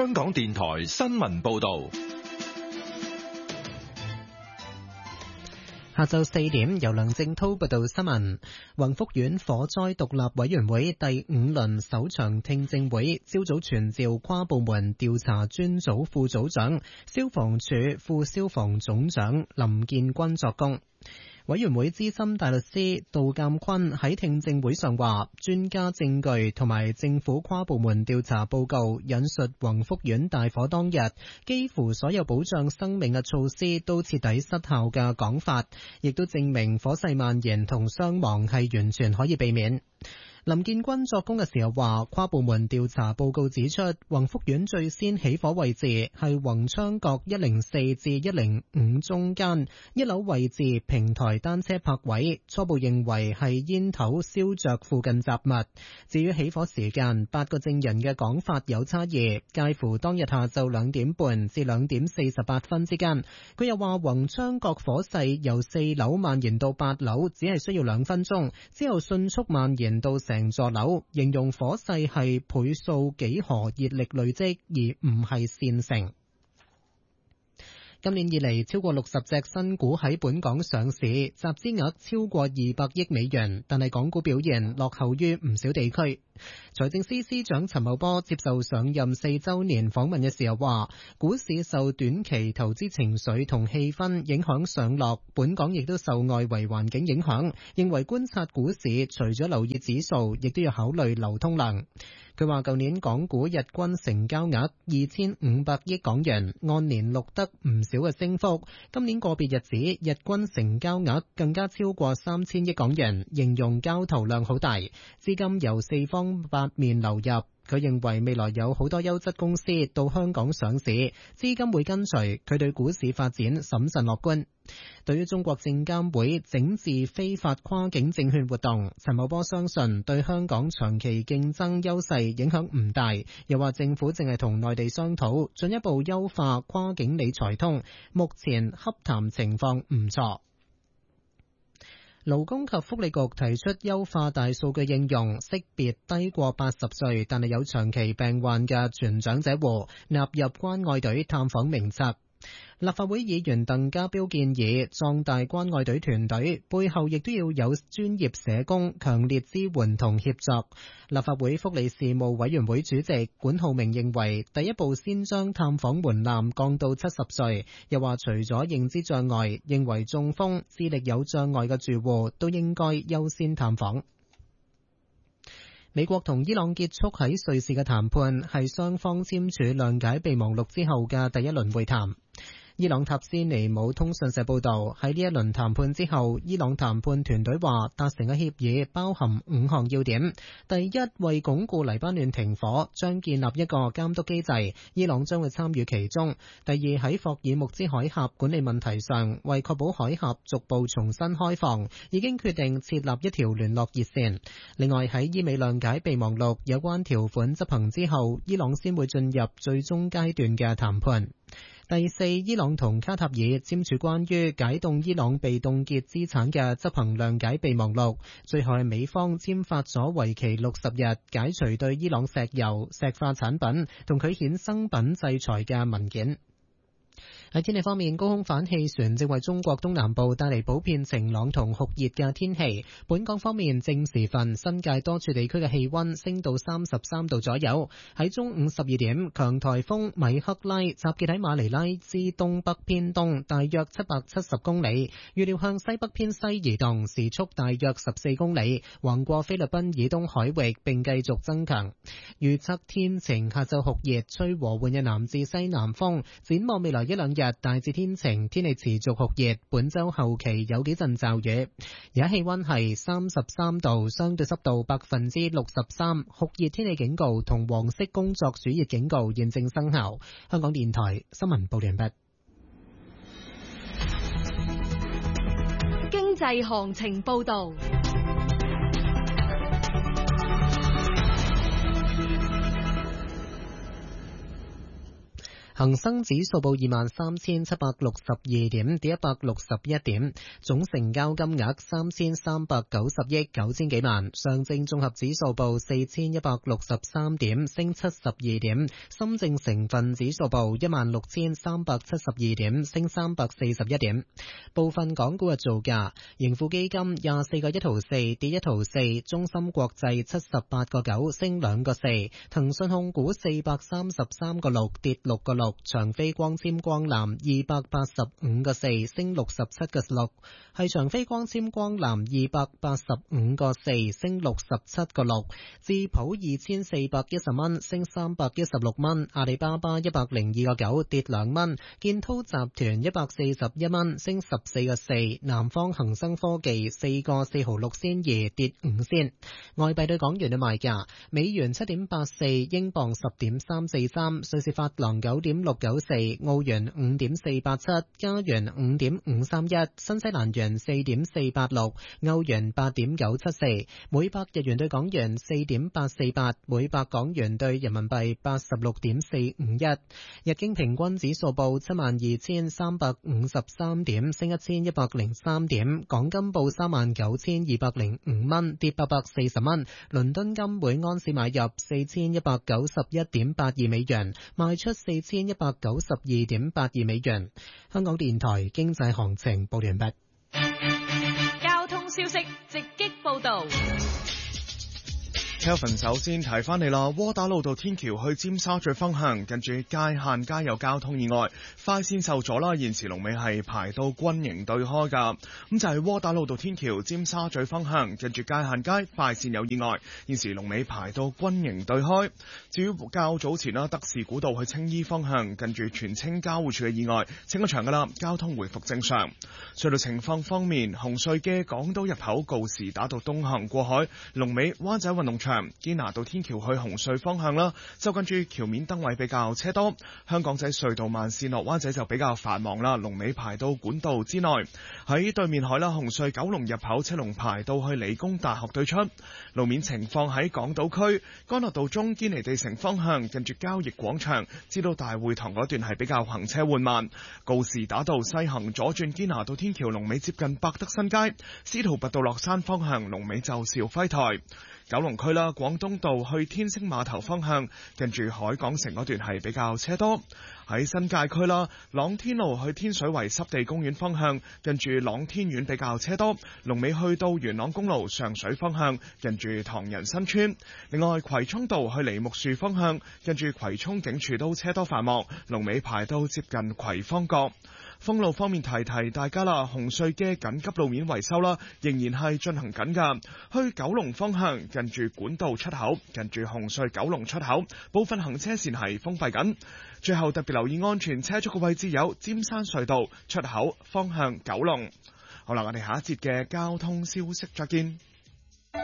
香港電台新聞報道。 下晝4點，由梁正滔報道新聞。宏福苑火災獨立委員會第5輪首場聽證會，朝早傳召跨部門調查專組副組長、消防處副消防總長林建軍作供。委員會資深大律師杜鑑坤喺聽證會上話，專家證據同埋政府跨部門調查報告引述宏福苑大火當日幾乎所有保障生命嘅措施都徹底失效嘅講法，亦都證明火勢蔓延同傷亡係完全可以避免。林建軍作供嘅時候話，跨部門調查報告指出，宏福苑最先起火位置係宏昌閣104至105中間1樓位置平台單車泊位，初步認為係煙頭燒着附近雜物。至於起火時間，8個證人嘅講法有差異，介乎當日下晝2點半至2點48分之間。佢又話，宏昌閣火勢由4樓蔓延到8樓，只係需要2分鐘，之後迅速蔓延到成座樓，形容火勢係倍數幾何熱力累積，而唔係線性。今年以嚟，超過60隻新股喺本港上市，集資額超過200億美元，但係港股表現落後於唔少地區。財政司司長陳茂波接受上任4週年訪問嘅時候話，股市受短期投資情緒同氣氛影響上落，本港亦都受外圍環境影響，認為觀察股市除咗留意指數，亦都要考慮流通量。佢話舊年港股日均成交額2500億港元，按年錄得唔少嘅升幅。今年個別日子日均成交額更加超過3000億港元，形容交投量好大，資金由四方八面流入。佢認為未來有好多優質公司到香港上市，資金會跟隨。佢對股市發展審慎樂觀。對於中國證監會整治非法跨境證券活動，陳茂波相信對香港長期競爭優勢影響唔大，又話政府正係同內地商討進一步優化跨境理財通，目前洽談情況唔錯。勞工及福利局提出優化大數據應用，識別低過80歲但係有長期病患嘅全長者戶納入關愛隊探訪名冊。立法會議員鄧家彪建議壯大關愛隊團隊，背後亦都要有專業社工強烈支援同協作。立法會福利事務委員會主席管浩明認為，第一步先將探訪門檻降到70歲，又話除咗認知障礙，認為中風、智力有障礙嘅住戶都應該優先探訪。美國同伊朗結束喺瑞士嘅談判，係雙方簽署諒解備忘錄之後嘅第一輪會談。伊朗塔斯尼姆通訊社報道，喺呢一輪談判之後，伊朗談判團隊話達成嘅協議包含5項要點。第一，為鞏固黎巴嫩停火，將建立一個監督機制，伊朗將會參與其中。第二，喺霍爾木茲海峽管理問題上，為確保海峽逐步重新開放，已經決定設立一條聯絡熱線。另外，喺伊美諒解備忘錄有關條款執行之後，伊朗先會進入最終階段嘅談判。第四，伊朗同卡塔爾簽署關於解凍伊朗被凍結資產嘅執行諒解備忘錄，最後係美方簽發咗為期60日解除對伊朗石油、石化產品同佢衍生品制裁嘅文件。喺天氣方面，高空反氣旋正為中國東南部帶嚟普遍晴朗同酷熱嘅天氣。本港方面，正時分新界多處地區嘅氣溫升到33度左右。喺中午12點，強颱風米克拉集結喺馬尼拉之東北偏東大約770公里，預料向西北偏西移動，時速大約14公里，橫過菲律賓以東海域並繼續增強。預測天晴，下晝酷熱，吹和緩嘅南至西南風。展望未來一兩日大致天晴，天氣持續酷熱，本週後期有幾陣驟雨。而家氣溫係33度，相對濕度63%，酷熱天氣警告同黃色工作暑熱警告現正生效。香港電台新聞報完畢。 經濟行情報道。 恒生指數報23,762點，跌161點，總成交金額3390億9千幾萬。上證綜合指數報4163點，升72點。深證成分指數報16372點，升341點。部分港股嘅造價：盈富基金24個1毫4，跌1毫4；中芯國際78個9，升2個4；騰訊控股433個6，跌6個6；長飛光纖光纜285個4，升67個6，係長飛光纖光纜285個4，升67個6；智普2410蚊，升316蚊；阿里巴巴102個9，跌2蚊；建滔集團141蚊，升14個4；南方恒生科技4個4毫6仙2，跌5仙。外幣對港元嘅賣價：美元7.84，英鎊10.343，瑞士法郎9.694，澳元5.487，加元5.531，新西蘭元4.486，歐元8.974，每百日元對港元4.848，每百港元對人民幣86.451。日經平均指數報72,353點，升1103點。港金報39,205蚊，跌840蚊。倫敦金每安士買入4191.82美元，賣出4192.82美元。香港電台經濟行情報完畢。 交通消息直擊報道。 Kelvin 首先提翻你啦，窩打老道天橋去尖沙咀方向，近住界限街有交通意外，快線受阻啦，現時龍尾係排到軍營對開噶。咁就係窩打老道天橋尖沙咀方向，近住界限街快線有意外，現時龍尾排到軍營對開。至於較早前啦，德士古道去青衣方向，近住荃青交匯處嘅意外清咗場噶啦，交通回復正常。隧道情況方面，紅隧嘅港島入口告士打道東行過海，龍尾灣仔運動場。堅拿道天橋去紅隧方向啦，就跟住橋面燈位比較車多。香港仔隧道慢線落灣仔就比較繁忙啦，龍尾排到管道之內。喺對面海啦，紅隧九龍入口車龍排到去理工大學對出。路面情況喺港島區干諾道中堅尼地城方向，近住交易廣場至到大會堂嗰段係比較行車緩慢。告士打道西行左轉堅拿道天橋龍尾接近百德新街，司徒拔道落山方向龍尾就兆輝台。九龍區啦，廣東道去天星碼頭方向，近住海港城嗰段係比較車多。喺新界區啦，朗天路去天水圍濕地公園方向，近住朗天苑比較車多。龍尾去到元朗公路上水方向，近住唐人新村。另外，葵涌道去梨木樹方向，近住葵涌警署都車多繁忙，龍尾排到接近葵芳閣。封路方面提提大家啦，紅隧嘅緊急路面維修啦，仍然係進行緊㗎。去九龍方向，近住管道出口，近住紅隧九龍出口，部分行車線係封閉緊。最後特別留意安全車速嘅位置有尖山隧道出口方向九龍。好啦，我哋下一節嘅交通消息再見。